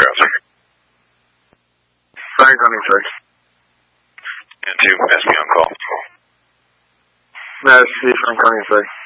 address? Frank Huntingford. And 2, SB on call. Madison C. Frank Huntingford.